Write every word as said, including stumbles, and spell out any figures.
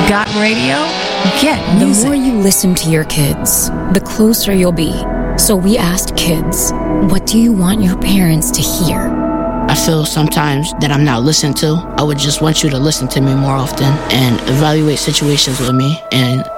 Got radio? Get music. The more you listen to your kids, the closer you'll be. So we asked kids, what do you want your parents to hear? I feel sometimes that I'm not listened to. I would just want you to listen to me more often and evaluate situations with me and